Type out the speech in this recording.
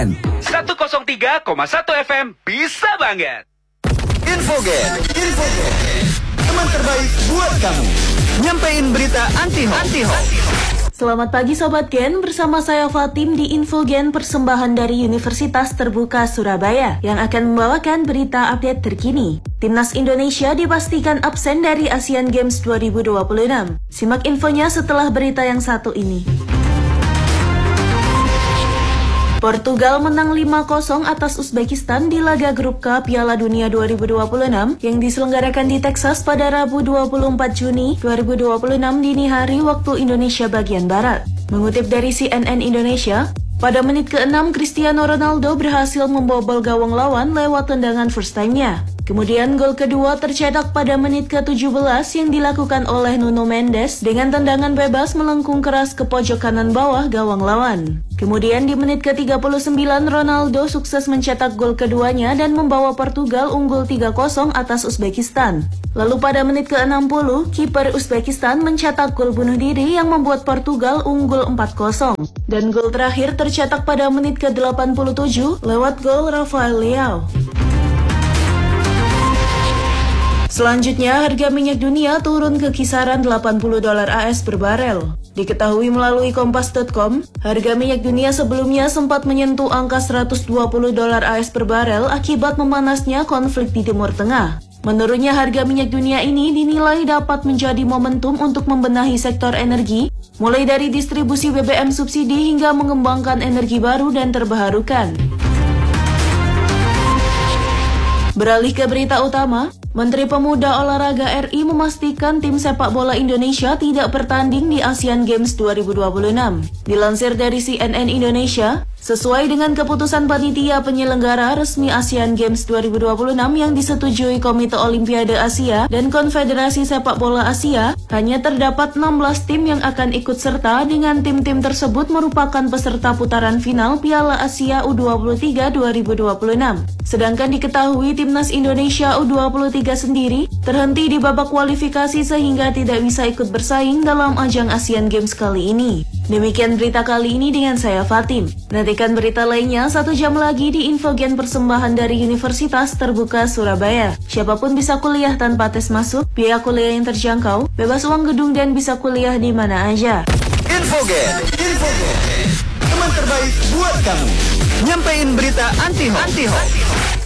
Infogen 103,1 FM bisa banget. Infogen teman terbaik buat kamu. Nyampein berita anti-hoax. Selamat pagi Sobat Gen, bersama saya Fatim di Infogen persembahan dari Universitas Terbuka Surabaya yang akan membawakan berita update terkini. Timnas Indonesia dipastikan absen dari Asian Games 2026. Simak infonya setelah berita yang satu ini. Portugal menang 5-0 atas Uzbekistan di laga grup K Piala Dunia 2026 yang diselenggarakan di Texas pada Rabu 24 Juni 2026 dini hari waktu Indonesia bagian Barat. Mengutip dari CNN Indonesia, pada menit ke-6 Cristiano Ronaldo berhasil membobol gawang lawan lewat tendangan first time-nya. Kemudian gol kedua tercetak pada menit ke-17 yang dilakukan oleh Nuno Mendes dengan tendangan bebas melengkung keras ke pojok kanan bawah gawang lawan. Kemudian di menit ke-39 Ronaldo sukses mencetak gol keduanya dan membawa Portugal unggul 3-0 atas Uzbekistan. Lalu pada menit ke-60, kiper Uzbekistan mencetak gol bunuh diri yang membuat Portugal unggul 4-0. Dan gol terakhir tercetak pada menit ke-87 lewat gol Rafael Leao. Selanjutnya, harga minyak dunia turun ke kisaran $80 AS per barel. Diketahui melalui Kompas.com, harga minyak dunia sebelumnya sempat menyentuh angka $120 AS per barel akibat memanasnya konflik di Timur Tengah. Menurutnya, harga minyak dunia ini dinilai dapat menjadi momentum untuk membenahi sektor energi, mulai dari distribusi BBM subsidi hingga mengembangkan energi baru dan terbarukan. Beralih ke berita utama, Menteri Pemuda Olahraga RI memastikan tim sepak bola Indonesia tidak bertanding di Asian Games 2026. Dilansir dari CNN Indonesia, sesuai dengan keputusan panitia penyelenggara resmi Asian Games 2026 yang disetujui Komite Olimpiade Asia dan Konfederasi Sepak Bola Asia, hanya terdapat 16 tim yang akan ikut serta dengan tim-tim tersebut merupakan peserta putaran final Piala Asia U23 2026. Sedangkan diketahui Timnas Indonesia U23 sendiri terhenti di babak kualifikasi sehingga tidak bisa ikut bersaing dalam ajang Asian Games kali ini. Demikian berita kali ini dengan saya Fatim. Nantikan berita lainnya 1 jam lagi di Infogen persembahan dari Universitas Terbuka Surabaya. Siapapun bisa kuliah tanpa tes masuk, biaya kuliah yang terjangkau, bebas uang gedung dan bisa kuliah di mana aja. Infogen teman terbaik buat kamu. Nyampein berita anti-hoax.